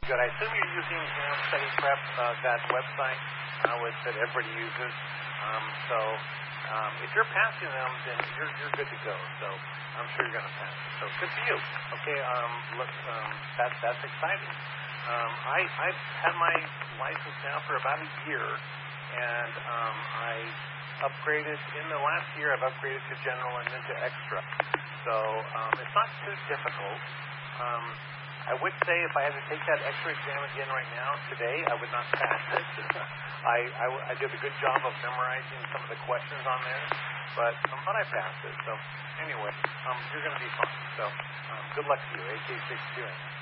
Good. I assume you're using studyprep, that website that everybody uses. If you're passing them, then you're good to go. So I'm sure you're going to pass it. So good for you. Okay. That's exciting. I've had my license now for about a year, and I upgraded in the last year. I've upgraded to general and then to extra. So it's not too difficult. I would say if I had to take that extra exam again right now, today, I would not pass it. I did a good job of memorizing some of the questions on there, but I passed it. So anyway, you're going to be fine. So good luck to you, AK62.